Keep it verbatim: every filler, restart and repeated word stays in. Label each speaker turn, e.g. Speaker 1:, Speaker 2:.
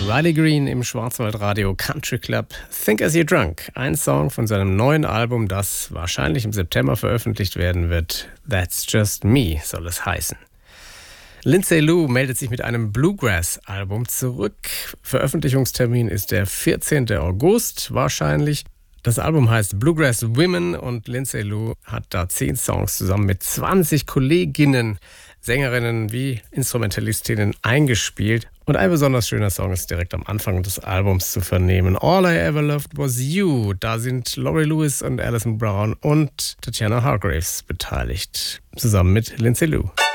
Speaker 1: Riley Green im Schwarzwaldradio Country Club Think As You're Drunk. Ein Song von seinem neuen Album, das wahrscheinlich im September veröffentlicht werden wird. That's Just Me soll es heißen. Lindsay Lou meldet sich mit einem Bluegrass-Album zurück. Veröffentlichungstermin ist der vierzehnten August wahrscheinlich. Das Album heißt Bluegrass Women und Lindsay Lou hat da zehn Songs zusammen mit zwanzig Kolleginnen, Sängerinnen wie Instrumentalistinnen eingespielt. Und ein besonders schöner Song ist direkt am Anfang des Albums zu vernehmen. All I Ever Loved Was You. Da sind Laurie Lewis und Alison Brown und Tatjana Hargreaves beteiligt, zusammen mit Lindsay Lou.